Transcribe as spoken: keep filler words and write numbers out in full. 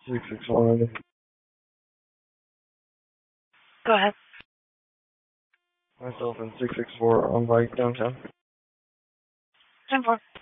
six six one. Go ahead. Myself in six six four on bike downtown. ten four.